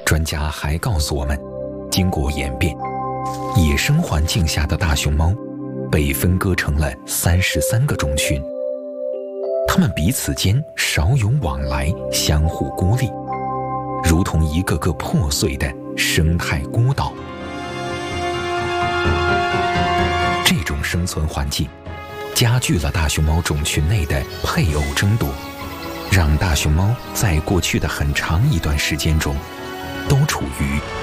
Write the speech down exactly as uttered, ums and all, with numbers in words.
专家还告诉我们，经过演变，野生环境下的大熊猫被分割成了三十三个种群，它们彼此间少有往来，相互孤立，如同一个个破碎的生态孤岛。这种生存环境加剧了大熊猫种群内的配偶争夺，让大熊猫在过去的很长一段时间中都处于